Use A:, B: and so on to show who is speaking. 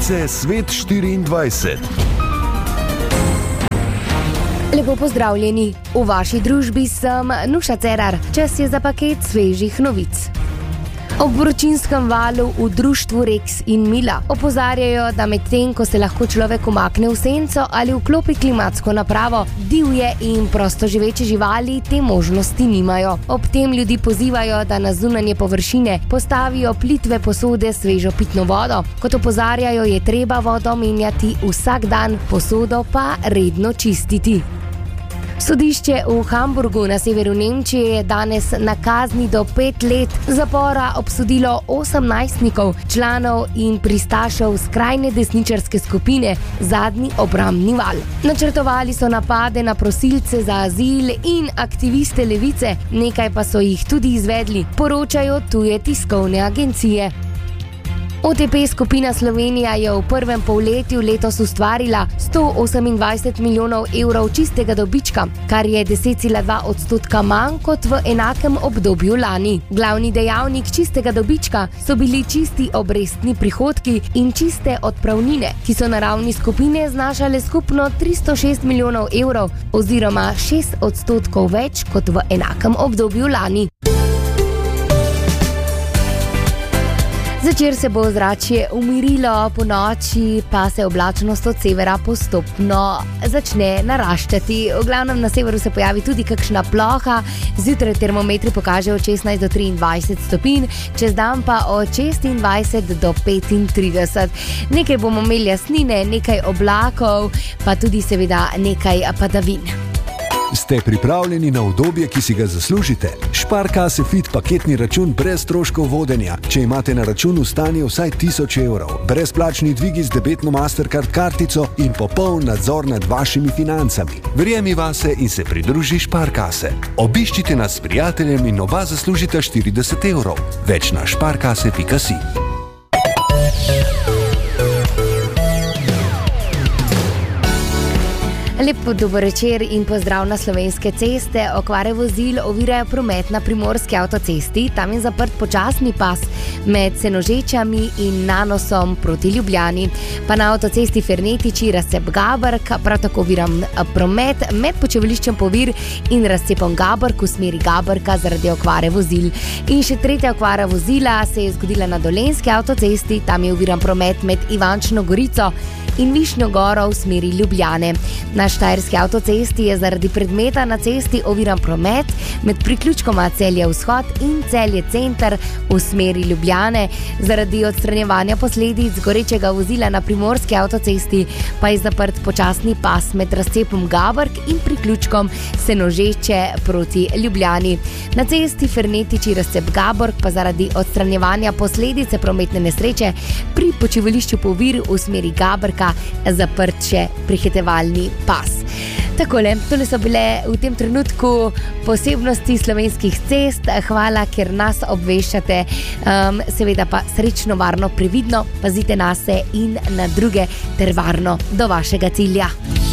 A: Novice Svet 24.
B: Lepo pozdravljeni. V vaši družbi sem Nuša Cerar. Čas je za paket svežih novic. Ob vročinskem valu v društvu Rex in Mila opozarjajo, da medtem, ko se lahko človek umakne v senco ali vklopi klimatsko napravo, divje in prostoživeče živali te možnosti nimajo. Ob tem ljudi pozivajo, da na zunanje površine postavijo plitve posode s svežo pitno vodo. Kot opozarjajo, je treba vodo menjati vsak dan, posodo pa redno čistiti. Sodišče v Hamburgu na severu Nemčije je danes na kazni do 5 let zapora obsodilo 8 najstnikov, članov in pristašev skrajne desničarske skupine Zadnji obrambni val. Načrtovali so napade na prosilce za azil in aktiviste levice, nekaj pa so jih tudi izvedli, poročajo tuje tiskovne agencije. OTP skupina Slovenija je v prvem polletju letos ustvarila 128 milijonov evrov čistega dobička, kar je 10,2% manj kot v enakem obdobju lani. Glavni dejavnik čistega dobička so bili čisti obrestni prihodki in čiste odpravnine, ki so na ravni skupine znašale skupno 306 milijonov evrov oziroma 6% več kot v enakem obdobju lani. Zvečer se bo ozračje umirilo, po noči pa se oblačnost od severa postopno začne naraščati. V glavnem na severu se pojavi tudi kakšna ploha, zjutraj termometri pokažejo od 16 do 23 stopinj, čez dan pa od 26 do 35. Nekaj bomo imeli jasnine, nekaj oblakov, pa tudi seveda nekaj padavin.
A: Ste pripravljeni na udobje, ki si ga zaslužite? Sparkasse Fit paketni račun brez stroškov vodenja, če imate na računu stanje vsaj 1000 evrov, brezplačni dvigi z debetno Mastercard kartico in popoln nadzor nad vašimi financami. Verjemi vase in se pridruži Sparkasse. Obiščite nas s prijateljem in oba zaslužite 40 evrov. Več na sparkasse.si.
B: Lepo dober večer in pozdrav na Slovenske ceste. Okvare vozil ovirajo promet na Primorski avtocesti. Tam je zaprt počasni pas med Senožečami in Nanosom proti Ljubljani. Pa na avtocesti Fernetiči razcep Gabrk, prav tako oviran promet med počivališčem Povir in razcepom Gabrk v smeri Gabrka zaradi okvare vozil. In še tretja okvara vozila se je zgodila na Dolenjski avtocesti. Tam je oviran promet med Ivančno Gorico in Višnjo Goro v smeri Ljubljane. Na Štajerski avtocesti je zaradi predmeta na cesti oviran promet med priključkoma Celje Vzhod in Celje Center v smeri Ljubljane. Zaradi odstranjevanja posledic gorečega vozila na Primorski avtocesti pa je zaprt počasni pas med razcepom Gabrk in priključkom Senožeče proti Ljubljani. Na cesti Fernetiči razcep Gabrk pa zaradi odstranjevanja posledice prometne nesreče pri počivališču Povir v smeri Gabrka zaprt še prehitevalni pas. Takole, tole so bile v tem trenutku posebnosti slovenskih cest. Hvala, ker nas obveščate. Seveda pa srečno, varno, previdno, pazite nase in na druge ter varno do vašega cilja.